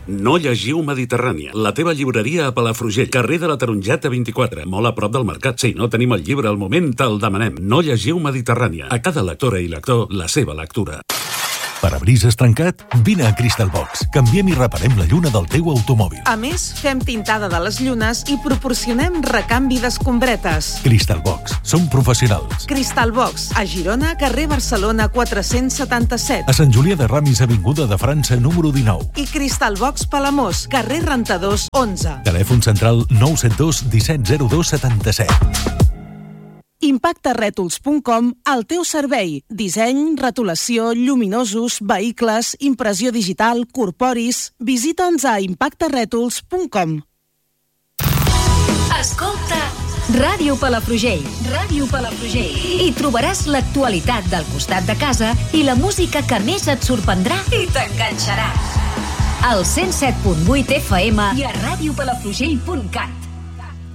No llegiu Mediterrània, la teva llibreria a Palafrugell, carrer de la Tarongeta 24, molt a prop del mercat. Si no tenim el llibre al moment, te'l demanem. No llegiu Mediterrània. A cada lectora i lector, la seva lectura. Parabrises trencat? Vine a Crystal Box. Canviem i reparem la lluna del teu automòbil. A més, fem tintada de les llunes i proporcionem recanvi d'escombretes. Crystal Box. Som professionals. Crystal Box, a Girona, carrer Barcelona 477. A Sant Julià de Ramis, avinguda de França, número 19. I Crystal Box Palamós, carrer Rentadors 11. Telèfon central 972 1702 77. Impactarètols.com, al teu servei. Disseny, retolació, lluminosos, vehicles, impressió digital, corporis. Visita'ns a impactarètols.com. Escolta Ràdio Palafrugell. Ràdio Palafrugell. Hi trobaràs l'actualitat del costat de casa i la música que més et sorprendrà i t'enganxarà. Al 107.8 FM i a radiopalafrugell.cat.